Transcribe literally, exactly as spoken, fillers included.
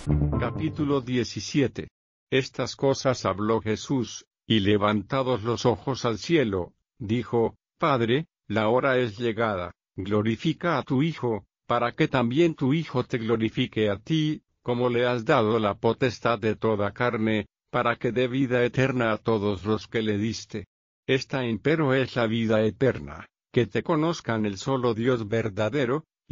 Capítulo diecisiete. Estas cosas habló Jesús, y levantados los ojos al cielo, dijo: Padre, la hora es llegada, glorifica a tu Hijo, para que también tu Hijo te glorifique a ti, como le has dado la potestad de toda carne, para que dé vida eterna a todos los que le diste. Esta empero es la vida eterna, que te conozcan el solo Dios verdadero,